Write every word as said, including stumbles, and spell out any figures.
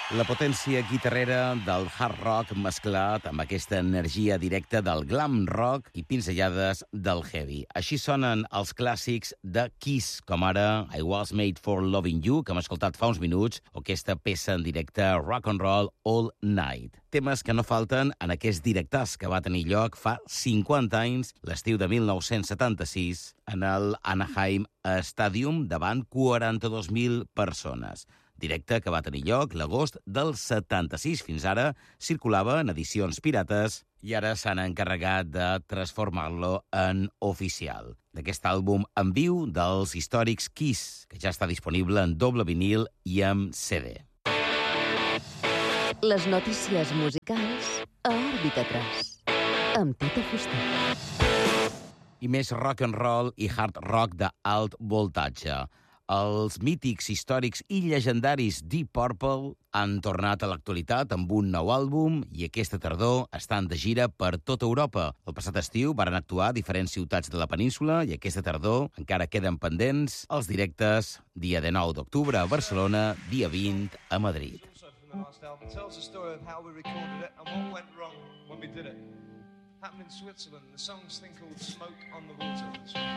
La potència guitarrera del hard rock mesclat amb aquesta energia directa del glam rock i pinzellades del heavy. Així sonen els clàssics de Kiss, com ara I Was Made for Loving You, que hem escoltat fa uns minuts, o aquesta peça en directe Rock and Roll All Night. Temes que no falten en aquest directàs que va tenir lloc fa cinquanta anys, l'estiu de mil nou-cents setanta-sis, en el Anaheim Stadium, davant quaranta-dos mil persones. Directe que va tenir lloc l'agost del setanta-sis. Fins ara circulava en edicions pirates i ara s'han encarregat de transformar-lo en oficial. D'aquest àlbum en viu dels històrics Kiss, que ja està disponible en doble vinil i amb C D. Les notícies musicals a Òrbita tres, amb Tito Fuster. I més rock and roll i hard rock d'alt voltatge. Els mítics, històrics i llegendaris Deep Purple han tornat a l'actualitat amb un nou àlbum i aquesta tardor estan de gira per tota Europa. El passat estiu varen actuar a diferents ciutats de la península i aquesta tardor encara queden pendents els directes dia dinou d'octubre a Barcelona, dia vint a Madrid. Happened in Switzerland. The song's thing called Smoke on the Water.